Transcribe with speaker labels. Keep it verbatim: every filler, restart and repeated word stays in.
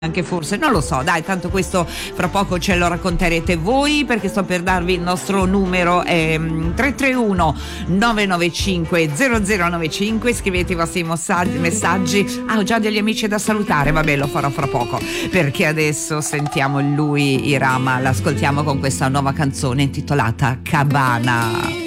Speaker 1: Anche forse, non lo so, dai, tanto questo fra poco ce lo racconterete voi, perché sto per darvi il nostro numero ehm, tre tre uno nove nove cinque zero zero nove cinque. Scrivete i vostri messaggi, messaggi. Ah, ho già degli amici da salutare, vabbè, lo farò fra poco, perché adesso sentiamo lui, Irama, l'ascoltiamo con questa nuova canzone intitolata Cabana.